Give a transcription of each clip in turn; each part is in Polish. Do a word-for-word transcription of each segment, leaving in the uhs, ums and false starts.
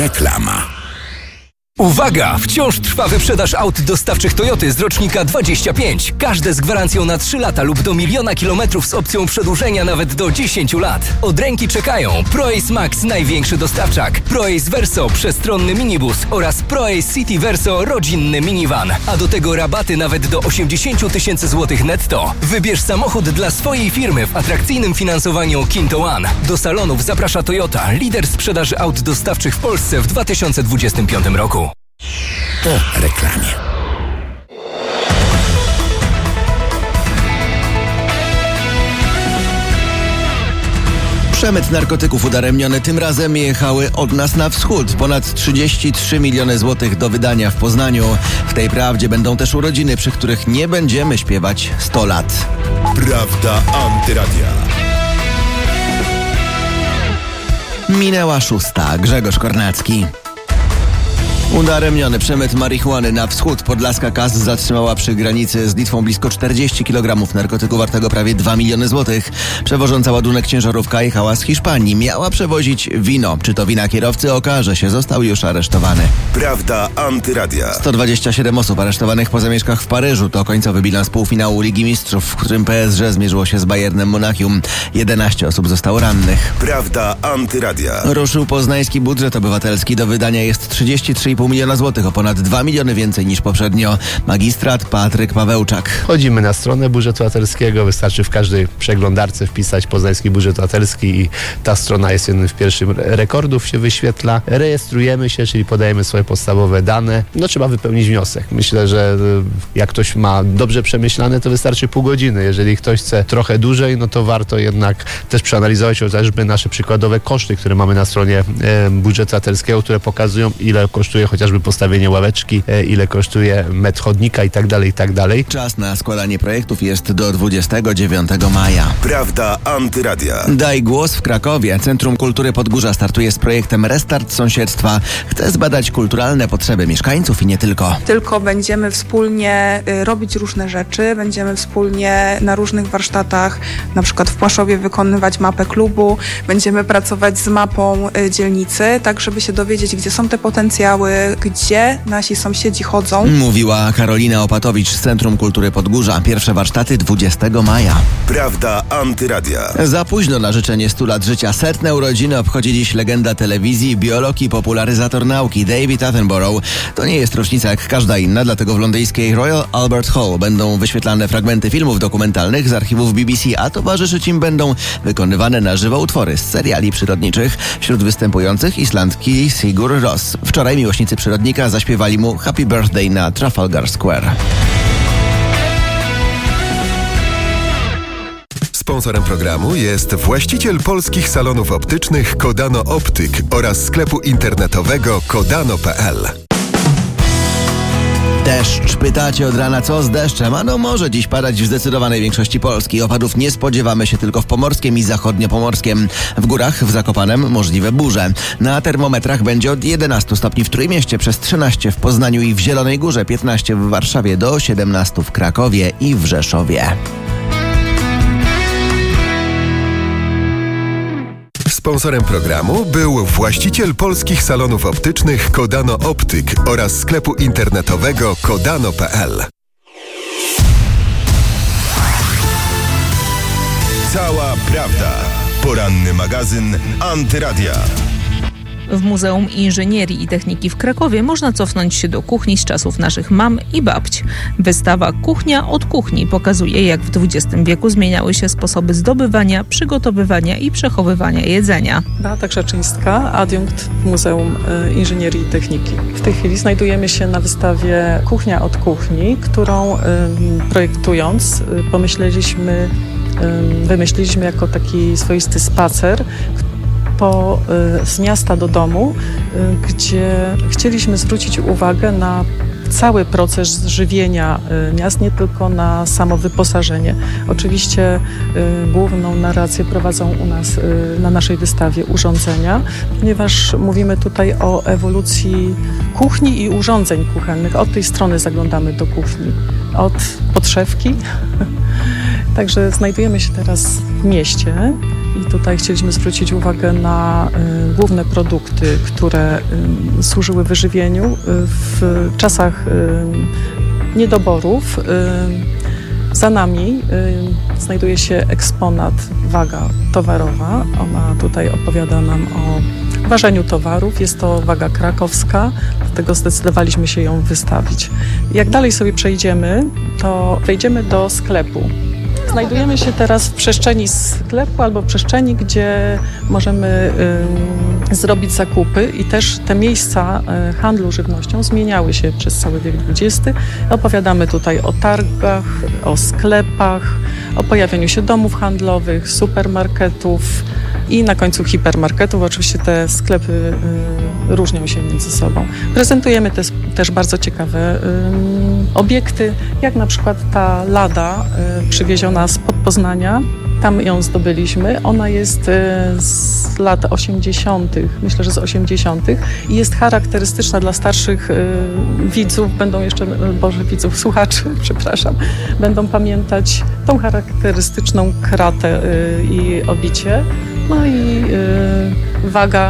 Reklama. Uwaga! Wciąż trwa wyprzedaż aut dostawczych Toyoty z rocznika dwadzieścia pięć. Każde z gwarancją na trzy lata lub do miliona kilometrów z opcją przedłużenia nawet do dziesięciu lat. Od ręki czekają ProAce Max, największy dostawczak, ProAce Verso, przestronny minibus oraz ProAce City Verso, rodzinny minivan. A do tego rabaty nawet do osiemdziesiąt tysięcy złotych netto. Wybierz samochód dla swojej firmy w atrakcyjnym finansowaniu Kinto One. Do salonów zaprasza Toyota, lider sprzedaży aut dostawczych w Polsce w dwa tysiące dwudziestym piątym roku. Po reklamie. Przemyt narkotyków udaremniony tym razem jechały od nas na wschód. Ponad trzydzieści trzy miliony złotych do wydania w Poznaniu. W tej prawdzie będą też urodziny, przy których nie będziemy śpiewać sto lat. Prawda Antyradia. Minęła szósta. Grzegorz Kornacki. Udaremniony przemyt marihuany na wschód. Podlaska K A S zatrzymała przy granicy z Litwą blisko czterdzieści kilogramów narkotyku wartego prawie dwa miliony złotych. Przewożąca ładunek ciężarówka jechała z Hiszpanii. Miała przewozić wino. Czy to wina kierowcy? Okaże się. Został już aresztowany. Prawda Antyradia. sto dwadzieścia siedem osób aresztowanych po zamieszkach w Paryżu. To końcowy bilans półfinału Ligi Mistrzów, w którym P S G zmierzyło się z Bayernem Monachium. jedenaście osób zostało rannych. Prawda Antyradia. Ruszył poznański budżet obywatelski. Do wydania jest trzydzieści trzy i pół miliona złotych, o ponad dwa miliony więcej niż poprzednio. Magistrat Patryk Pawełczak. Chodzimy na stronę budżetu obywatelskiego, wystarczy w każdej przeglądarce wpisać poznański budżet obywatelski i ta strona jest jednym z pierwszych rekordów, się wyświetla. Rejestrujemy się, czyli podajemy swoje podstawowe dane. No trzeba wypełnić wniosek. Myślę, że jak ktoś ma dobrze przemyślane, to wystarczy pół godziny. Jeżeli ktoś chce trochę dłużej, no to warto jednak też przeanalizować chociażby nasze przykładowe koszty, które mamy na stronie e, budżetu obywatelskiego, które pokazują, ile kosztuje chociażby postawienie ławeczki, ile kosztuje metr chodnika i tak dalej, i tak dalej. Czas na składanie projektów jest do dwudziestego dziewiątego maja. Prawda Antyradia. Daj głos w Krakowie. Centrum Kultury Podgórza startuje z projektem Restart Sąsiedztwa. Chce zbadać kulturalne potrzeby mieszkańców i nie tylko. Tylko będziemy wspólnie y, robić różne rzeczy, będziemy wspólnie na różnych warsztatach, na przykład w Płaszowie wykonywać mapę klubu, będziemy pracować z mapą y, dzielnicy, tak żeby się dowiedzieć, gdzie są te potencjały, gdzie nasi sąsiedzi chodzą. Mówiła Karolina Opatowicz z Centrum Kultury Podgórza. Pierwsze warsztaty dwudziestego maja. Prawda Antyradia. Za późno na życzenie stu lat życia. Setne urodziny obchodzi dziś legenda telewizji, biolog i popularyzator nauki David Attenborough. To nie jest rocznica jak każda inna, dlatego w londyńskiej Royal Albert Hall będą wyświetlane fragmenty filmów dokumentalnych z archiwów B B C, a towarzyszyć im będą wykonywane na żywo utwory z seriali przyrodniczych. Wśród występujących Islandki Sigur Rós. Wczoraj miłośnicy przyrodnika zaśpiewali mu Happy Birthday na Trafalgar Square. Sponsorem programu jest właściciel polskich salonów optycznych Kodano Optyk oraz sklepu internetowego kodano kropka p l. Deszcz. Pytacie od rana, co z deszczem? Ano może dziś padać w zdecydowanej większości Polski. Opadów nie spodziewamy się tylko w Pomorskiem i Zachodniopomorskiem. W górach, w Zakopanem możliwe burze. Na termometrach będzie od jedenastu stopni w Trójmieście, przez trzynaście w Poznaniu i w Zielonej Górze, piętnaście w Warszawie, do siedemnastu w Krakowie i w Rzeszowie. Sponsorem programu był właściciel polskich salonów optycznych Kodano Optyk oraz sklepu internetowego kodano kropka p l. Cała prawda. Poranny magazyn Antyradia. W Muzeum Inżynierii i Techniki w Krakowie można cofnąć się do kuchni z czasów naszych mam i babć. Wystawa Kuchnia od kuchni pokazuje, jak w dwudziestym wieku zmieniały się sposoby zdobywania, przygotowywania i przechowywania jedzenia. Beata Krzaczyńska, adiunkt w Muzeum Inżynierii i Techniki. W tej chwili znajdujemy się na wystawie Kuchnia od kuchni, którą projektując pomyśleliśmy, wymyśliliśmy jako taki swoisty spacer po, z miasta do domu, gdzie chcieliśmy zwrócić uwagę na cały proces żywienia miast, nie tylko na samo wyposażenie. Oczywiście główną narrację prowadzą u nas na naszej wystawie urządzenia, ponieważ mówimy tutaj o ewolucji kuchni i urządzeń kuchennych. Od tej strony zaglądamy do kuchni, od podszewki. Także znajdujemy się teraz w mieście. i tutaj chcieliśmy zwrócić uwagę na y, główne produkty, które y, służyły wyżywieniu y, w czasach y, niedoborów. Y, za nami y, znajduje się eksponat waga towarowa. Ona tutaj opowiada nam o ważeniu towarów. Jest to waga krakowska, dlatego zdecydowaliśmy się ją wystawić. Jak dalej sobie przejdziemy, to wejdziemy do sklepu. Znajdujemy się teraz w przestrzeni sklepu albo w przestrzeni, gdzie możemy y, zrobić zakupy i też te miejsca y, handlu żywnością zmieniały się przez cały wiek dwudziesty. Opowiadamy tutaj o targach, o sklepach, o pojawieniu się domów handlowych, supermarketów i na końcu hipermarketów. Oczywiście te sklepy y, różnią się między sobą. Prezentujemy te, też bardzo ciekawe y, obiekty, jak na przykład ta lada y, przywieziona z Poznania. Tam ją zdobyliśmy. Ona jest y, z lat osiemdziesiątych, myślę, że z osiemdziesiątych i jest charakterystyczna dla starszych y, widzów, będą jeszcze, boże widzów, słuchaczy, przepraszam, będą pamiętać tą charakterystyczną kratę y, i obicie. No i y, waga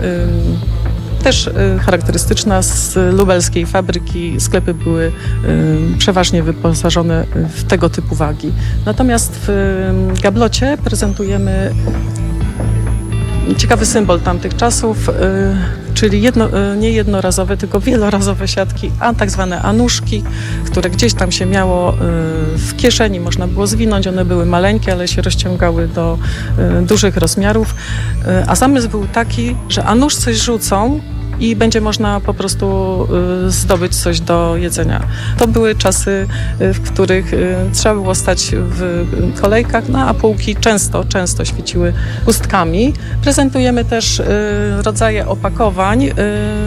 y, też y, charakterystyczna z lubelskiej fabryki. Sklepy były y, przeważnie wyposażone w tego typu wagi. Natomiast w y, gablocie prezentujemy ciekawy symbol tamtych czasów, y, czyli jedno, y, nie jednorazowe, tylko wielorazowe siatki, a tak zwane anuszki, które gdzieś tam się miało y, w kieszeni, można było zwinąć. One były maleńkie, ale się rozciągały do y, dużych rozmiarów. Y, a zamysł był taki, że a nóż coś rzucą i będzie można po prostu y, zdobyć coś do jedzenia. To były czasy, y, w których y, trzeba było stać w kolejkach, no, a półki często, często świeciły pustkami. Prezentujemy też y, rodzaje opakowań y,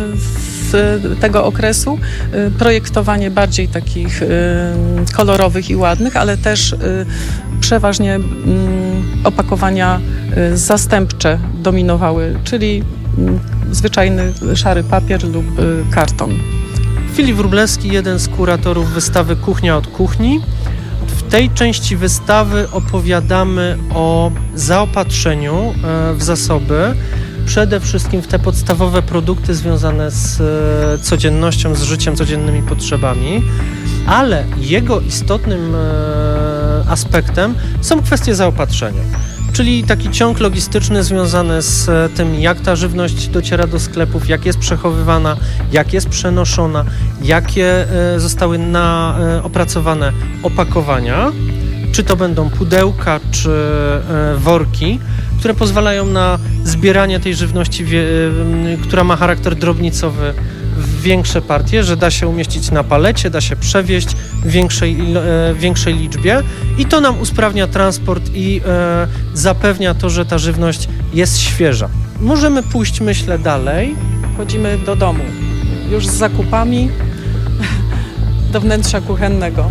z tego okresu. Y, projektowanie bardziej takich y, kolorowych i ładnych, ale też y, przeważnie y, opakowania y, zastępcze dominowały, czyli y, zwyczajny szary papier lub y, karton. Filip Wróblewski, jeden z kuratorów wystawy Kuchnia od kuchni. W tej części wystawy opowiadamy o zaopatrzeniu e, w zasoby, przede wszystkim w te podstawowe produkty związane z e, codziennością, z życiem, codziennymi potrzebami, ale jego istotnym e, aspektem są kwestie zaopatrzenia. Czyli taki ciąg logistyczny związany z tym, jak ta żywność dociera do sklepów, jak jest przechowywana, jak jest przenoszona, jakie zostały na, opracowane opakowania, czy to będą pudełka, czy worki, które pozwalają na zbieranie tej żywności, która ma charakter drobnicowy, w większe partie, że da się umieścić na palecie, da się przewieźć w większej, e, większej liczbie i to nam usprawnia transport i e, zapewnia to, że ta żywność jest świeża. Możemy pójść, myślę, dalej. Chodzimy do domu, już z zakupami do wnętrza kuchennego.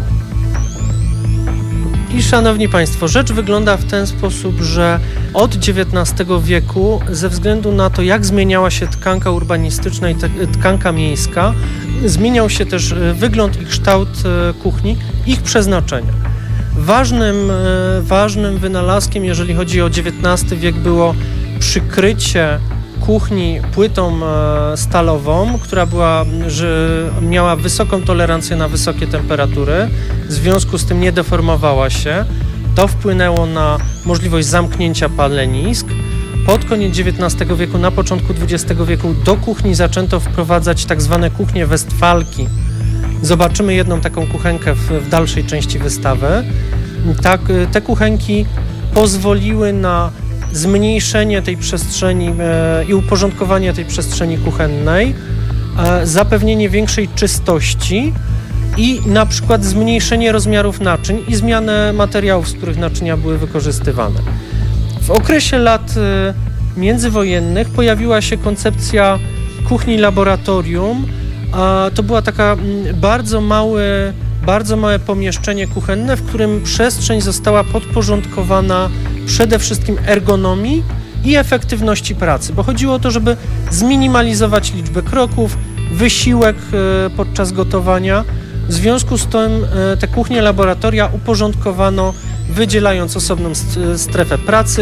I szanowni Państwo, rzecz wygląda w ten sposób, że od dziewiętnastego wieku, ze względu na to, jak zmieniała się tkanka urbanistyczna i tkanka miejska, zmieniał się też wygląd i kształt kuchni, ich przeznaczenia. Ważnym, ważnym wynalazkiem, jeżeli chodzi o dziewiętnasty wiek, było przykrycie kuchni płytą stalową, która była, że miała wysoką tolerancję na wysokie temperatury, w związku z tym nie deformowała się. To wpłynęło na możliwość zamknięcia palenisk. Pod koniec dziewiętnastego wieku, na początku dwudziestego wieku do kuchni zaczęto wprowadzać tak zwane kuchnie westfalki. Zobaczymy jedną taką kuchenkę w, w dalszej części wystawy. Tak, te kuchenki pozwoliły na zmniejszenie tej przestrzeni e, i uporządkowanie tej przestrzeni kuchennej, e, zapewnienie większej czystości i na przykład zmniejszenie rozmiarów naczyń i zmianę materiałów, z których naczynia były wykorzystywane. W okresie lat e, międzywojennych pojawiła się koncepcja kuchni laboratorium. E, to była taka m, bardzo mały, bardzo małe pomieszczenie kuchenne, w którym przestrzeń została podporządkowana przede wszystkim ergonomii i efektywności pracy, bo chodziło o to, żeby zminimalizować liczbę kroków, wysiłek podczas gotowania. W związku z tym te kuchnie laboratoria uporządkowano, wydzielając osobną strefę pracy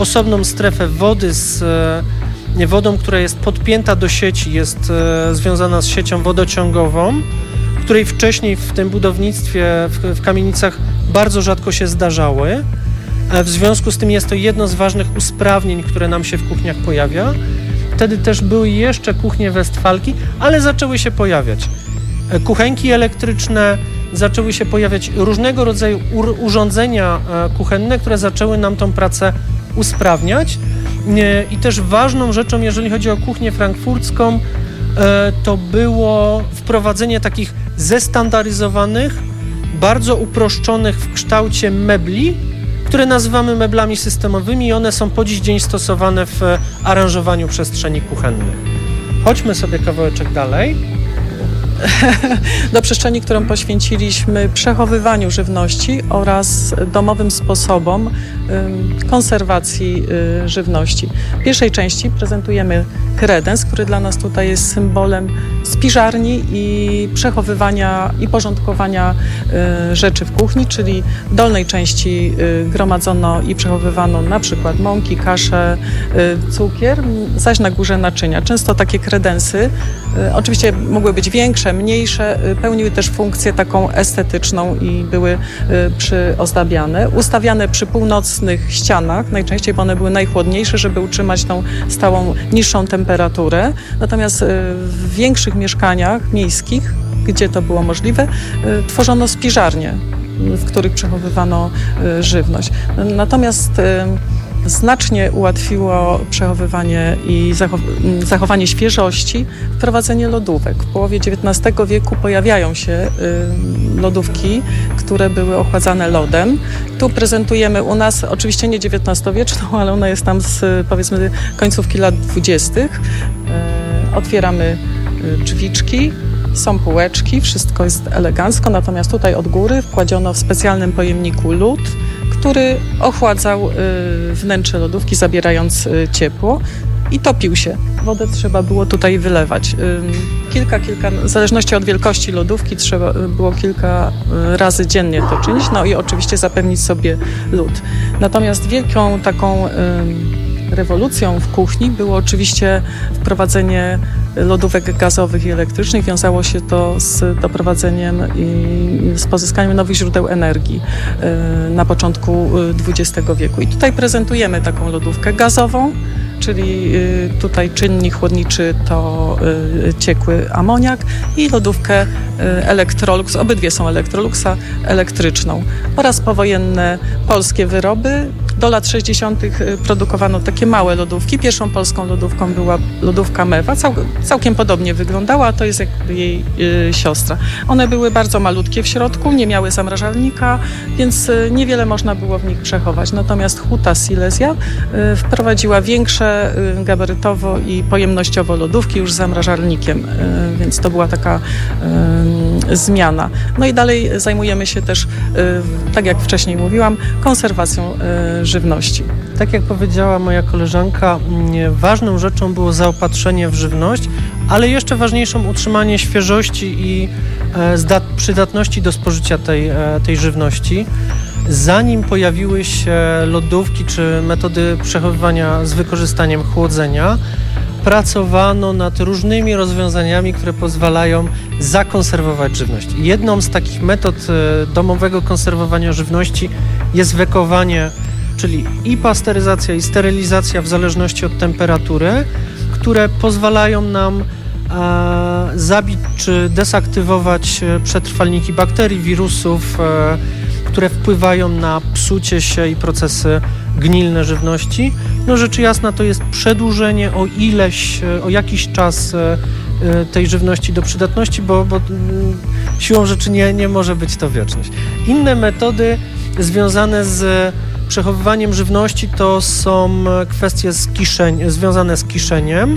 osobną strefę wody z wodą, która jest podpięta do sieci, jest związana z siecią wodociągową, której wcześniej w tym budownictwie, w, w kamienicach bardzo rzadko się zdarzały. W związku z tym jest to jedno z ważnych usprawnień, które nam się w kuchniach pojawia. Wtedy też były jeszcze kuchnie Westfalki, ale zaczęły się pojawiać kuchenki elektryczne, zaczęły się pojawiać różnego rodzaju urządzenia kuchenne, które zaczęły nam tą pracę usprawniać. I też ważną rzeczą, jeżeli chodzi o kuchnię frankfurcką, to było wprowadzenie takich zestandaryzowanych, bardzo uproszczonych w kształcie mebli, które nazywamy meblami systemowymi i one są po dziś dzień stosowane w aranżowaniu przestrzeni kuchennych. Chodźmy sobie kawałeczek dalej. Do przestrzeni, którą poświęciliśmy przechowywaniu żywności oraz domowym sposobom konserwacji żywności. W pierwszej części prezentujemy kredens, który dla nas tutaj jest symbolem spiżarni i przechowywania i porządkowania rzeczy w kuchni, czyli w dolnej części gromadzono i przechowywano na przykład mąki, kaszę, cukier, zaś na górze naczynia. Często takie kredensy, oczywiście mogły być większe, mniejsze, pełniły też funkcję taką estetyczną i były przyozdabiane, ustawiane przy północnych ścianach, najczęściej, bo one były najchłodniejsze, żeby utrzymać tą stałą, niższą temperaturę. Natomiast w większych mieszkaniach miejskich, gdzie to było możliwe, tworzono spiżarnie, w których przechowywano żywność. Natomiast znacznie ułatwiło przechowywanie i zachowanie świeżości wprowadzenie lodówek. W połowie dziewiętnastego wieku pojawiają się lodówki, które były ochładzane lodem. Tu prezentujemy u nas, oczywiście nie dziewiętnastowieczną, ale ona jest tam z, powiedzmy, końcówki lat dwudziestych. Otwieramy drzwiczki, są półeczki, wszystko jest elegancko, natomiast tutaj od góry wkładziono w specjalnym pojemniku lód, który ochładzał wnętrze lodówki, zabierając ciepło i topił się. Wodę trzeba było tutaj wylewać. Kilka, kilka, w zależności od wielkości lodówki trzeba było kilka razy dziennie to czynić, no i oczywiście zapewnić sobie lód. Natomiast wielką taką rewolucją w kuchni było oczywiście wprowadzenie lodówek gazowych i elektrycznych. Wiązało się to z doprowadzeniem i z pozyskaniem nowych źródeł energii na początku dwudziestego wieku. I tutaj prezentujemy taką lodówkę gazową, czyli tutaj czynnik chłodniczy to ciekły amoniak i lodówkę Electrolux, obydwie są Electroluxa, elektryczną oraz powojenne polskie wyroby. Do lat sześćdziesiątych produkowano takie małe lodówki. Pierwszą polską lodówką była lodówka Mewa. Cał, całkiem podobnie wyglądała, a to jest jakby jej y, siostra. One były bardzo malutkie w środku, nie miały zamrażalnika, więc y, niewiele można było w nich przechować. Natomiast Huta Silesia y, wprowadziła większe y, gabarytowo i pojemnościowo lodówki już z zamrażalnikiem, y, więc to była taka y, zmiana. No i dalej zajmujemy się też, y, tak jak wcześniej mówiłam, konserwacją y, żywności. Tak jak powiedziała moja koleżanka, ważną rzeczą było zaopatrzenie w żywność, ale jeszcze ważniejszą utrzymanie świeżości i przydatności do spożycia tej, tej żywności. Zanim pojawiły się lodówki czy metody przechowywania z wykorzystaniem chłodzenia, pracowano nad różnymi rozwiązaniami, które pozwalają zakonserwować żywność. Jedną z takich metod domowego konserwowania żywności jest wekowanie, czyli i pasteryzacja, i sterylizacja w zależności od temperatury, które pozwalają nam e, zabić czy desaktywować przetrwalniki bakterii, wirusów, e, które wpływają na psucie się i procesy gnilne żywności. No rzecz jasna to jest przedłużenie o ileś, o jakiś czas e, tej żywności do przydatności, bo, bo siłą rzeczy nie, nie może być to wieczność. Inne metody związane z przechowywaniem żywności to są kwestie z kiszeń, związane z kiszeniem,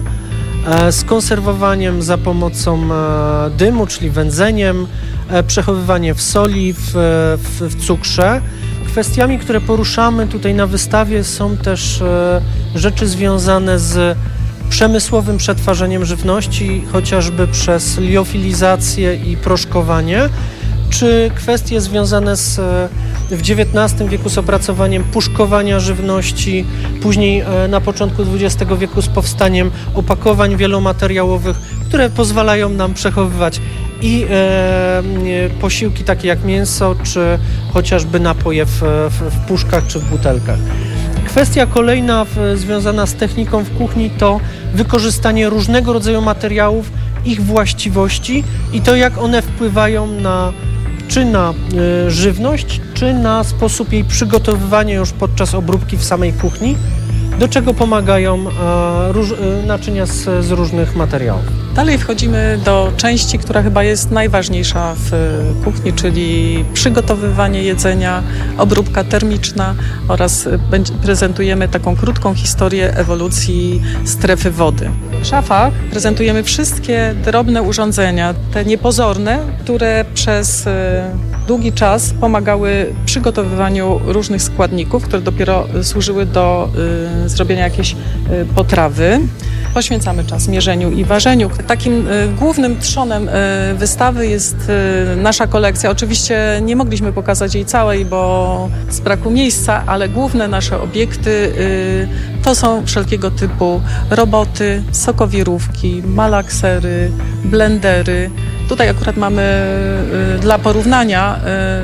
z konserwowaniem za pomocą dymu, czyli wędzeniem, przechowywanie w soli, w, w, w cukrze. Kwestiami, które poruszamy tutaj na wystawie, są też rzeczy związane z przemysłowym przetwarzaniem żywności, chociażby przez liofilizację i proszkowanie, czy kwestie związane z w dziewiętnastym wieku z opracowaniem puszkowania żywności, później na początku dwudziestego wieku z powstaniem opakowań wielomateriałowych, które pozwalają nam przechowywać i e, posiłki takie jak mięso, czy chociażby napoje w, w, w puszkach czy w butelkach. Kwestia kolejna w, związana z techniką w kuchni to wykorzystanie różnego rodzaju materiałów, ich właściwości i to, jak one wpływają na czy na y, żywność, czy na sposób jej przygotowywania już podczas obróbki w samej kuchni, do czego pomagają y, róż, y, naczynia z, z różnych materiałów. Dalej wchodzimy do części, która chyba jest najważniejsza w kuchni, czyli przygotowywanie jedzenia, obróbka termiczna oraz prezentujemy taką krótką historię ewolucji strefy wody. W szafach prezentujemy wszystkie drobne urządzenia, te niepozorne, które przez długi czas pomagały w przygotowywaniu różnych składników, które dopiero służyły do y, zrobienia jakiejś y, potrawy. Poświęcamy czas mierzeniu i ważeniu. Takim y, głównym trzonem y, wystawy jest y, nasza kolekcja. Oczywiście nie mogliśmy pokazać jej całej, bo z braku miejsca, ale główne nasze obiekty y, to są wszelkiego typu roboty, sokowirówki, malaksery, blendery. Tutaj akurat mamy y, dla porównania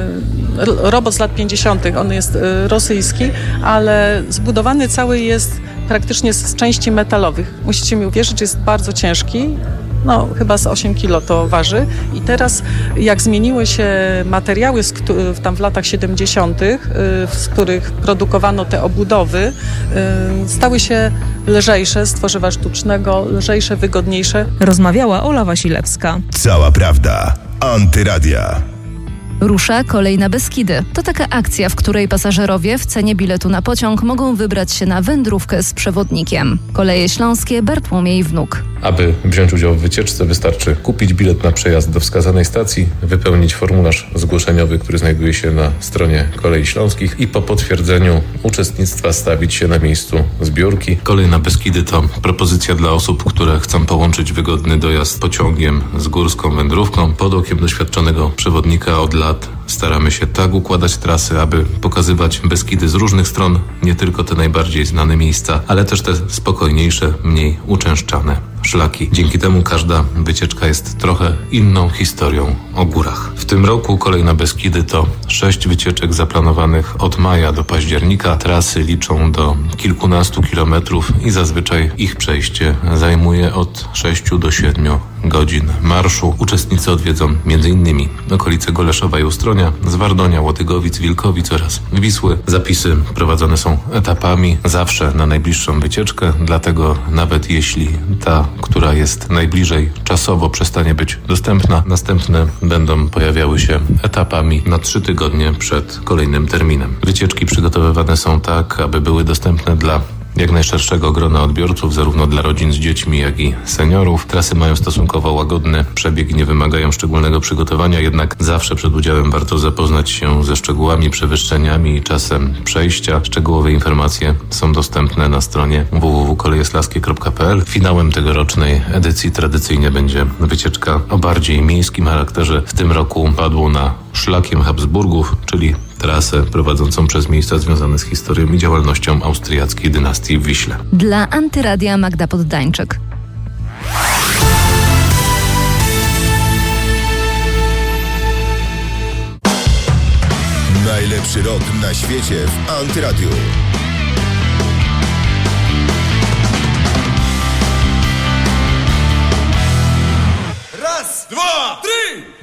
y, robot z lat pięćdziesiątych. On jest y, rosyjski, ale zbudowany cały jest praktycznie z części metalowych. Musicie mi uwierzyć, że jest bardzo ciężki. No, chyba z osiem kilo to waży. I teraz, jak zmieniły się materiały z, tam w latach siedemdziesiątych, z których produkowano te obudowy, stały się lżejsze z tworzywa sztucznego, lżejsze, wygodniejsze. Rozmawiała Ola Wasilewska. Cała prawda. Antyradia. Rusza kolej na Beskidy. To taka akcja, w której pasażerowie w cenie biletu na pociąg mogą wybrać się na wędrówkę z przewodnikiem. Koleje Śląskie, Bartłomiej Wnuk. Aby wziąć udział w wycieczce, wystarczy kupić bilet na przejazd do wskazanej stacji, wypełnić formularz zgłoszeniowy, który znajduje się na stronie Kolei Śląskich i po potwierdzeniu uczestnictwa stawić się na miejscu zbiórki. Kolej na Beskidy to propozycja dla osób, które chcą połączyć wygodny dojazd pociągiem z górską wędrówką. Pod okiem doświadczonego przewodnika od lat staramy się tak układać trasy, aby pokazywać Beskidy z różnych stron, nie tylko te najbardziej znane miejsca, ale też te spokojniejsze, mniej uczęszczane szlaki. Dzięki temu każda wycieczka jest trochę inną historią o górach. W tym roku Kolej na Beskidy to sześć wycieczek zaplanowanych od maja do października. Trasy liczą do kilkunastu kilometrów i zazwyczaj ich przejście zajmuje od sześciu do siedmiu godzin marszu. Uczestnicy odwiedzą m.in. okolice Goleszowa i Ustronia, Zwardonia, Łotygowic, Wilkowic oraz Wisły. Zapisy prowadzone są etapami, zawsze na najbliższą wycieczkę, dlatego nawet jeśli ta, która jest najbliżej czasowo, przestanie być dostępna, następne będą pojawiały się etapami na trzy tygodnie przed kolejnym terminem. Wycieczki przygotowywane są tak, aby były dostępne dla jak najszerszego grona odbiorców, zarówno dla rodzin z dziećmi, jak i seniorów. Trasy mają stosunkowo łagodny przebieg i nie wymagają szczególnego przygotowania, jednak zawsze przed udziałem warto zapoznać się ze szczegółami, przewyższeniami i czasem przejścia. Szczegółowe informacje są dostępne na stronie w w w kropka kolejeslaskie kropka p l. Finałem tegorocznej edycji tradycyjnie będzie wycieczka o bardziej miejskim charakterze. W tym roku padło na szlakiem Habsburgów, czyli trasę prowadzącą przez miejsca związane z historią i działalnością austriackiej dynastii w Wiśle. Dla Antyradia Magda Poddańczyk. Najlepszy rok na świecie w Antyradiu. Raz, dwa, trzy!